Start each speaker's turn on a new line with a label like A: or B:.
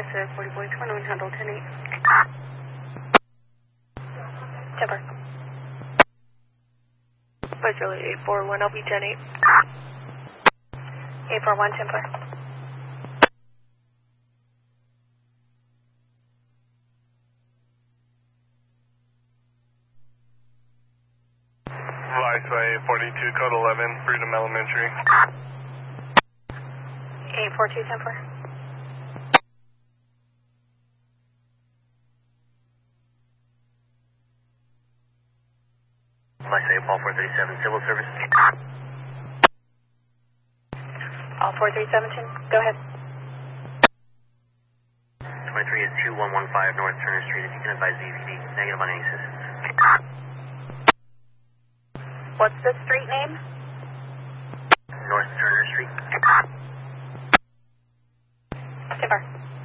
A: 4041, handle 10-8. Timber.
B: By Charlie 841, I'll be 10-8.
A: 841, Timber.
C: Vice 42, code 11, Freedom Elementary.
A: 842, Timber.
D: Vice Paul 437, Civil Service.
A: All 437, go ahead.
D: 23 is 2115 North Turner Street. If you can advise VPD, negative on any assistance.
A: What's the street name?
D: North Turner Street.
A: Timber.